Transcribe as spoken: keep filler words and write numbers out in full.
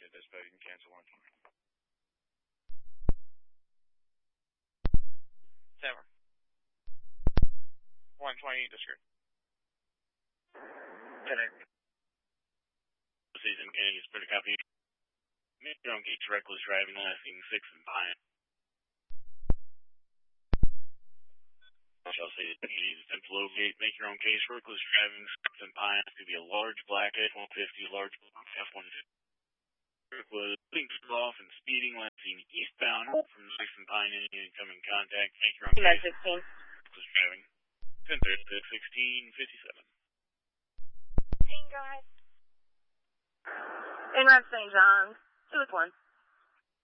at this, but you can cancel one. Seven. one twenty, discreet. Connect. Season Kennedy, spread a copy. Make your own case, reckless driving, lasting six and Pine. I shall say that you need to attempt to locate, make your own case, reckless driving, six and Pine. It's going to be a large black F one fifty, large F one fifty. Was links off and speeding, last seen eastbound from six and Pine, any incoming contact, make your own case. sixteen. Reckless driving. ten thirty-six, sixteen fifty-seven. Go ahead. In Rev Saint John's, two with one.